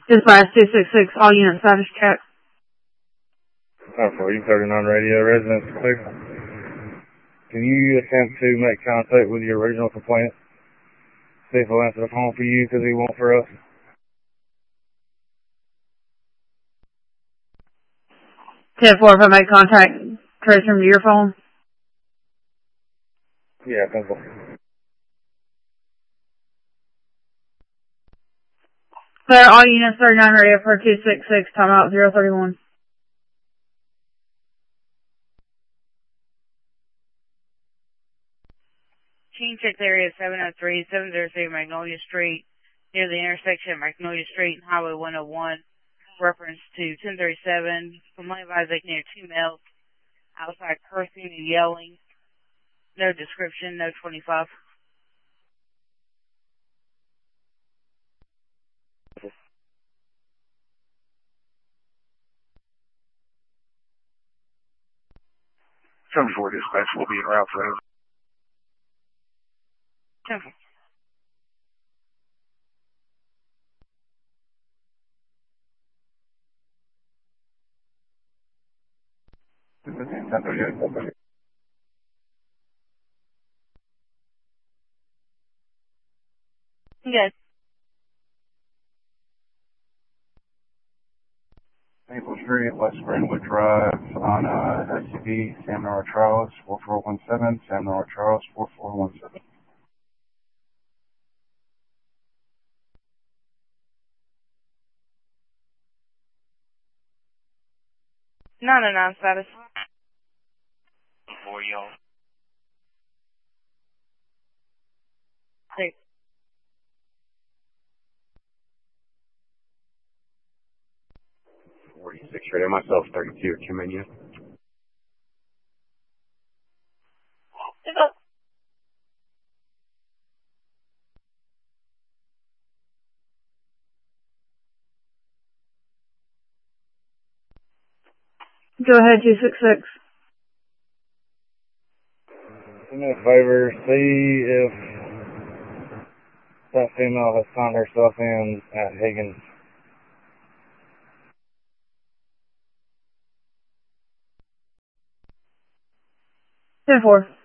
Dispatch 266, all units status check. 39 radio, residence clear. Can you attempt to make contact with your original complainant? See if he'll answer the phone for you because he won't for us. 10-4, if I make contact, trace him to your phone. Yeah, 10-4. Clear all units 39 radio for 266, timeout 031. Team check area 703 Magnolia Street, near the intersection of Magnolia Street and Highway 101. Reference to 1037. Complaint of Isaac near 2 males outside cursing and yelling. No description, no 25. Before dispatch will be en route for him. 10-4. Yes. Maple Street, West Brentwood Drive, on SUV, Sam Nora Charles, 4417, Sam Nora Charles, 4417. No status. For y'all. 6. Radio, myself, 32, come in. Go ahead, 266. Do me a favor, see if that female has signed herself in at Higgins. 10-4.